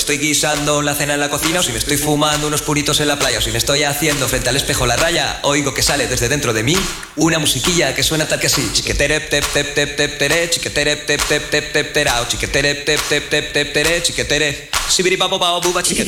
estoy guisando la cena en la cocina, o si me estoy fumando unos puritos en la playa, o si me estoy haciendo frente al espejo la raya, oigo que sale desde dentro de mí una musiquilla que suena tal que así. Chiqueterep tep tep tep tep tere, chiqueterep tep tep tep tep terao, chiqueterep tep tep tep tep tere, chiquetere. Sibiri papo pao buba chiquetere.